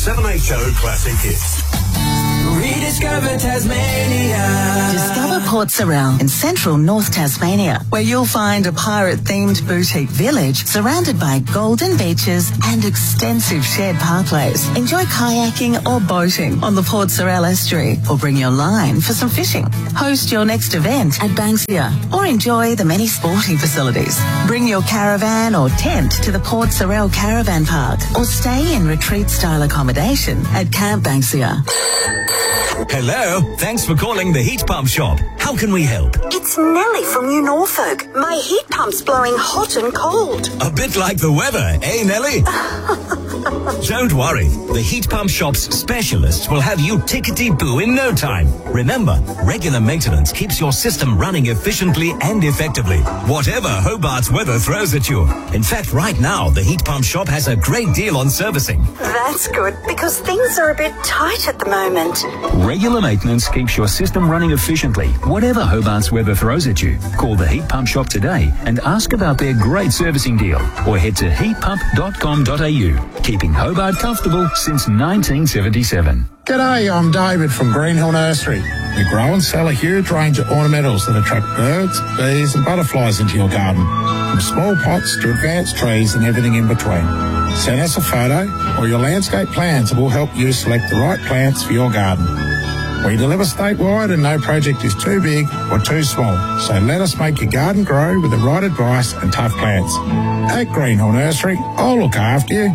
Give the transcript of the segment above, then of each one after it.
7HO Classic Hits. Rediscover Tasmania. Discover Port Sorell in central North Tasmania, where you'll find a pirate-themed boutique village surrounded by golden beaches and extensive shared parkways. Enjoy kayaking or boating on the Port Sorell estuary, or bring your line for some fishing. Host your next event at Banksia, or enjoy the many sporting facilities. Bring your caravan or tent to the Port Sorell Caravan Park, or stay in retreat-style accommodation at Camp Banksia. Hello, thanks for calling the Heat Pump Shop. How can we help? It's Nellie from New Norfolk. My heat pump's blowing hot and cold. A bit like the weather, eh, Nellie? Don't worry, the Heat Pump Shop's specialists will have you tickety-boo in no time. Remember, regular maintenance keeps your system running efficiently and effectively, whatever Hobart's weather throws at you. In fact, right now, the Heat Pump Shop has a great deal on servicing. That's good, because things are a bit tight at the moment. Regular maintenance keeps your system running efficiently, whatever Hobart's weather throws at you. Call the Heat Pump Shop today and ask about their great servicing deal, or head to heatpump.com.au. Keeping Hobart comfortable since 1977. G'day, I'm David from Greenhill Nursery. We grow and sell a huge range of ornamentals that attract birds, bees and butterflies into your garden, from small pots to advanced trees and everything in between. Send us a photo or your landscape plans and we'll help you select the right plants for your garden. We deliver statewide and no project is too big or too small, so let us make your garden grow with the right advice and tough plants. At Greenhill Nursery, I'll look after you.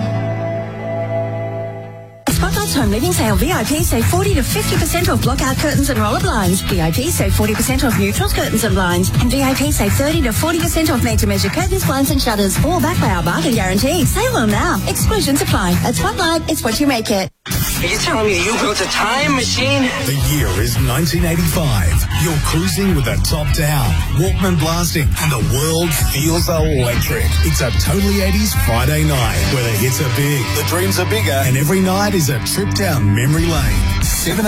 Spotlight's Home Living Sale VIP save 40 to 50% off blockout curtains and roller blinds. VIP save 40% off neutrals, curtains and blinds. And VIP save 30 to 40% off made-to-measure curtains, blinds and shutters. All backed by our bargain guarantee. Sale on now. Exclusions apply. At Spotlight, it's what you make it. Are you telling me you built a time machine? The year is 1985. You're cruising with the top down, Walkman blasting, and the world feels electric. It's a totally 80s Friday night where the hits are big, the dreams are bigger, and every night is a trip down memory lane.